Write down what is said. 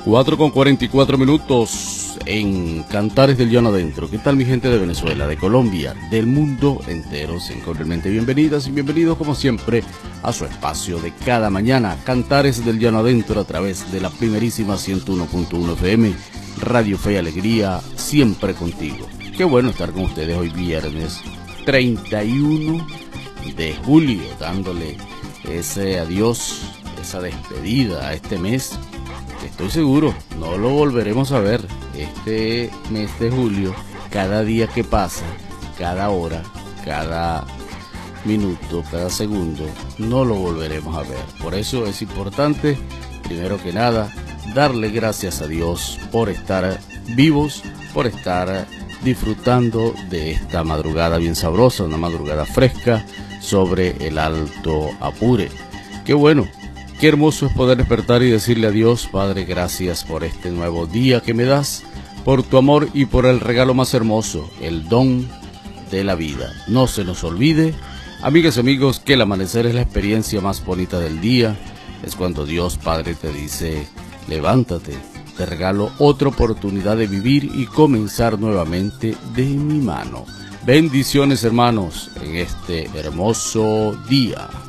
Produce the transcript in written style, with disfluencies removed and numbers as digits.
4:44 en Cantares del Llano Adentro. ¿Qué tal mi gente de Venezuela, de Colombia, del mundo entero? Sean cordialmente bienvenidas y bienvenidos como siempre a su espacio de cada mañana, Cantares del Llano Adentro, a través de la primerísima 101.1 FM, Radio Fe y Alegría, siempre contigo. Qué bueno estar con ustedes hoy viernes 31 de julio, dándole ese adiós, esa despedida a este mes. Estoy seguro, no lo volveremos a ver este mes de julio. Cada día que pasa, cada hora, cada minuto, cada segundo, no lo volveremos a ver. Por eso es importante, primero que nada, darle gracias a Dios por estar vivos, por estar disfrutando de esta madrugada bien sabrosa, una madrugada fresca sobre el Alto Apure. Qué bueno. Qué hermoso es poder despertar y decirle a Dios: Padre, gracias por este nuevo día que me das, por tu amor y por el regalo más hermoso, el don de la vida. No se nos olvide, amigas y amigos, que el amanecer es la experiencia más bonita del día. Es cuando Dios Padre te dice: levántate, te regalo otra oportunidad de vivir y comenzar nuevamente de mi mano. Bendiciones, hermanos, en este hermoso día.